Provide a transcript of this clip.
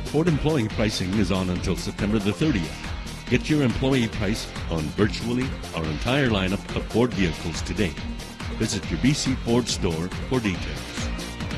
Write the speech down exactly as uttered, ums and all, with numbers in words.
Ford employee pricing is on until September the thirtieth. Get your employee price on virtually our entire lineup of Ford vehicles today. Visit your B C Ford store for details.